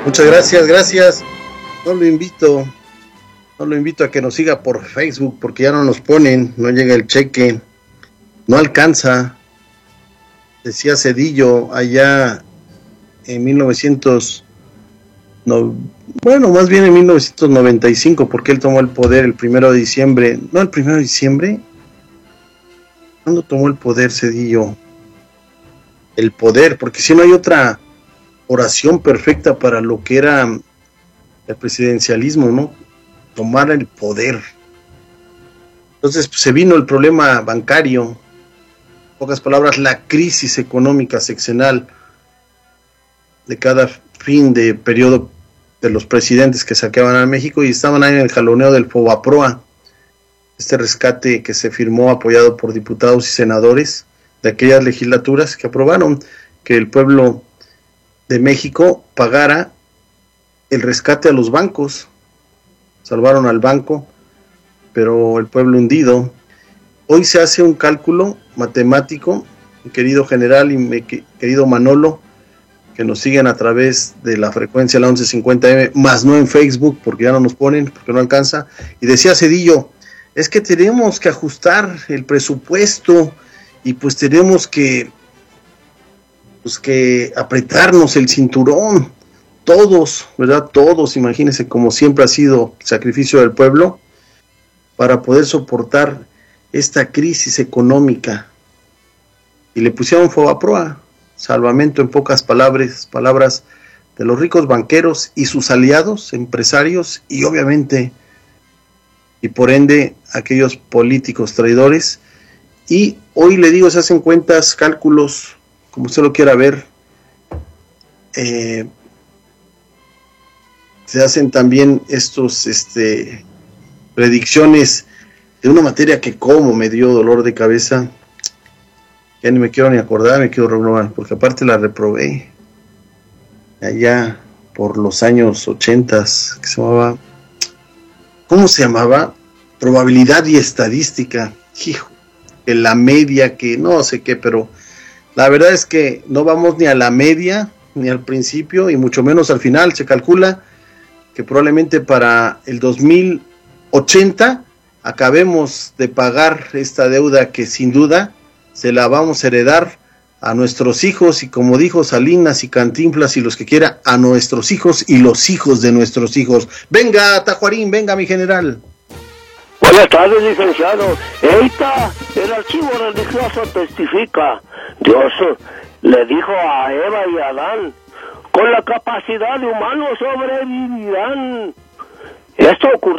Muchas gracias. No lo invito a que nos siga por Facebook porque ya no nos ponen, no llega el cheque, no alcanza. Decía Zedillo allá en 1995, porque él tomó el poder el 1 de diciembre. No, el 1 de diciembre. ¿Cuándo tomó el poder Zedillo? El poder, porque si no hay otra oración perfecta para lo que era el presidencialismo, ¿no? Tomar el poder. Entonces pues, se vino el problema bancario, en pocas palabras, la crisis económica sexenal de cada fin de periodo de los presidentes que saqueaban a México, y estaban ahí en el jaloneo del Fobaproa, este rescate que se firmó apoyado por diputados y senadores de aquellas legislaturas que aprobaron que el pueblo de México pagara el rescate a los bancos. Salvaron al banco, pero el pueblo hundido. Hoy se hace un cálculo matemático, mi querido general y mi querido Manolo, que nos siguen a través de la frecuencia la 1150M, más no en Facebook, porque ya no nos ponen, porque no alcanza. Y decía Zedillo, es que tenemos que ajustar el presupuesto y pues tenemos que apretarnos el cinturón. Todos, ¿verdad? Todos, imagínense, como siempre ha sido el sacrificio del pueblo para poder soportar esta crisis económica. Y le pusieron Fobaproa, salvamento en pocas palabras de los ricos banqueros y sus aliados, empresarios y obviamente, y por ende, aquellos políticos traidores. Y hoy le digo, se hacen cuentas, cálculos, como usted lo quiera ver, se hacen también estos predicciones de una materia que como me dio dolor de cabeza, ya ni me quiero ni acordar, me quiero reprobar, porque aparte la reprobé allá por los años 80, que se llamaba, ¿cómo se llamaba? Probabilidad y estadística, hijo, que la media, que no sé qué, pero la verdad es que no vamos ni a la media, ni al principio, y mucho menos al final. Se calcula que probablemente para el 2080 acabemos de pagar esta deuda que sin duda se la vamos a heredar a nuestros hijos, y como dijo Salinas y Cantinflas y los que quiera, a nuestros hijos y los hijos de nuestros hijos. Venga, Tajuarín, venga, mi general. Buenas tardes, licenciado. Eita, el archivo religioso testifica. Dios le dijo a Eva y a Adán, con la capacidad de humanos sobrevivirán. Esto ocurrió